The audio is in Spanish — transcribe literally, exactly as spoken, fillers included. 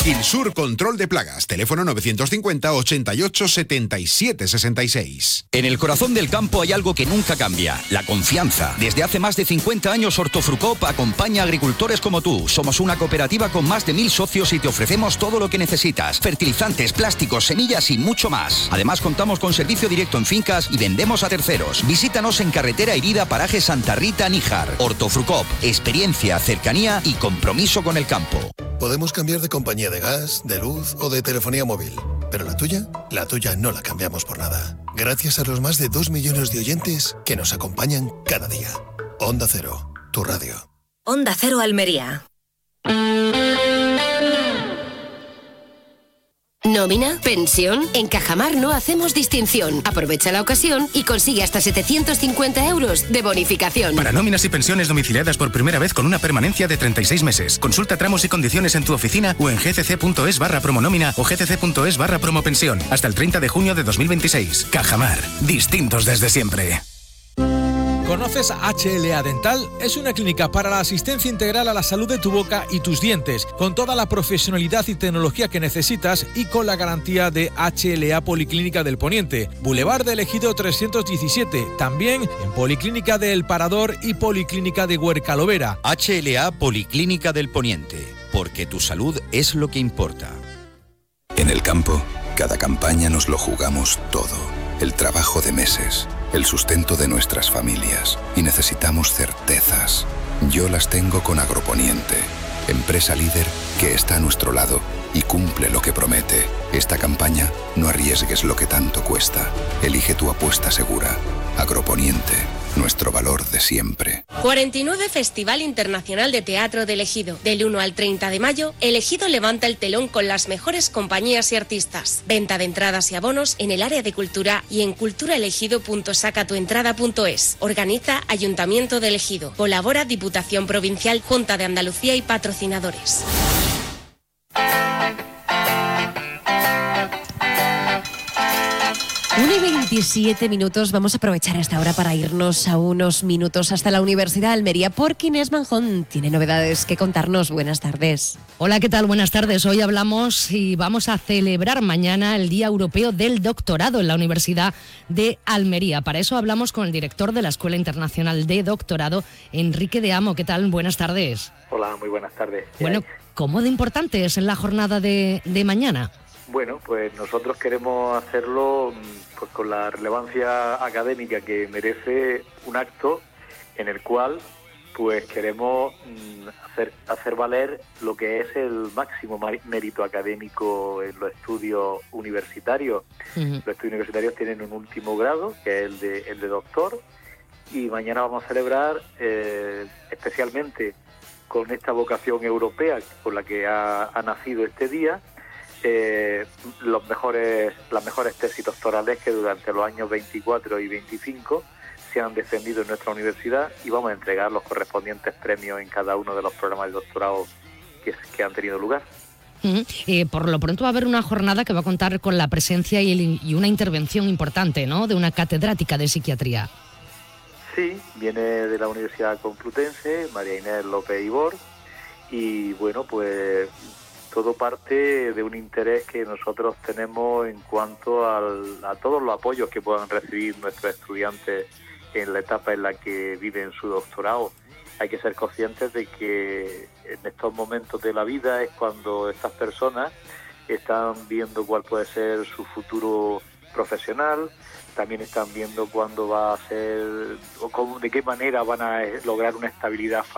Quilsur Control de Plagas, teléfono novecientos cincuenta, ochenta y ocho, setenta y siete, sesenta y seis. En el corazón del campo hay algo que nunca cambia, la confianza. Desde hace más de cincuenta años Hortofrucop acompaña a agricultores como tú. Somos una cooperativa con más de mil socios y te ofrecemos todo lo que necesitas. Fertilizantes, plásticos, semillas y mucho más. Además contamos con servicio directo en fincas y vendemos a terceros. Visítanos en Carretera Herida, paraje Santa Rita, Níjar. Hortofrucop, experiencia, cercanía y compromiso con el campo. Podemos cambiar de compañía de gas, de luz o de telefonía móvil, pero la tuya, la tuya no la cambiamos por nada. Gracias a los más de dos millones de oyentes que nos acompañan cada día. Onda Cero, tu radio. Onda Cero Almería. ¿Nómina? ¿Pensión? En Cajamar no hacemos distinción. Aprovecha la ocasión y consigue hasta setecientos cincuenta euros de bonificación. Para nóminas y pensiones domiciliadas por primera vez con una permanencia de treinta y seis meses. Consulta tramos y condiciones en tu oficina o en gcc.es barra promonómina o gcc.es barra promopensión. Hasta el treinta de junio de dos mil veintiséis. Cajamar. Distintos desde siempre. ¿Conoces H L A Dental? Es una clínica para la asistencia integral a la salud de tu boca y tus dientes, con toda la profesionalidad y tecnología que necesitas y con la garantía de H L A Policlínica del Poniente, Boulevard del Ejido trescientos diecisiete, también en Policlínica de El Parador y Policlínica de Huercalovera. H L A Policlínica del Poniente, porque tu salud es lo que importa. En el campo, cada campaña nos lo jugamos todo. El trabajo de meses, el sustento de nuestras familias, y necesitamos certezas. Yo las tengo con Agroponiente, empresa líder que está a nuestro lado y cumple lo que promete. Esta campaña, no arriesgues lo que tanto cuesta. Elige tu apuesta segura. Agroponiente, nuestro valor de siempre. cuarenta y nueve Festival Internacional de Teatro del Ejido. Del uno al treinta de mayo, El Ejido levanta el telón con las mejores compañías y artistas. Venta de entradas y abonos en el área de cultura y en culturaelegido punto sacatuentrada punto es. Organiza Ayuntamiento del Ejido. Colabora Diputación Provincial, Junta de Andalucía y patrocinadores. una y veintisiete minutos, vamos a aprovechar esta hora para irnos a unos minutos hasta la Universidad de Almería, porque Inés Manjón tiene novedades que contarnos. Buenas tardes. Hola, ¿qué tal? Buenas tardes. Hoy hablamos y vamos a celebrar mañana el Día Europeo del Doctorado en la Universidad de Almería. Para eso hablamos con el director de la Escuela Internacional de Doctorado, Enrique de Amo. ¿Qué tal? Buenas tardes. Hola, muy buenas tardes. Bueno, ¿cómo de importante es la jornada de, de mañana? Bueno, pues nosotros queremos hacerlo pues con la relevancia académica que merece un acto en el cual pues queremos hacer, hacer valer lo que es el máximo mérito académico en los estudios universitarios. Uh-huh. Los estudios universitarios tienen un último grado, que es el de, el de doctor, y mañana vamos a celebrar eh, especialmente con esta vocación europea por la que ha, ha nacido este día, Eh, los mejores, las mejores tesis doctorales que durante los años veinticuatro y veinticinco se han defendido en nuestra universidad, y vamos a entregar los correspondientes premios en cada uno de los programas de doctorado que, que han tenido lugar. Uh-huh. Eh, por lo pronto va a haber una jornada que va a contar con la presencia y, el, y una intervención importante, ¿no?, de una catedrática de psiquiatría. Sí, viene de la Universidad Complutense, María Inés López Ibor, y bueno, pues todo parte de un interés que nosotros tenemos en cuanto al, a todos los apoyos que puedan recibir nuestros estudiantes en la etapa en la que viven su doctorado. Hay que ser conscientes de que en estos momentos de la vida es cuando estas personas están viendo cuál puede ser su futuro profesional, también están viendo cuándo va a ser o cómo, de qué manera van a lograr una estabilidad familiar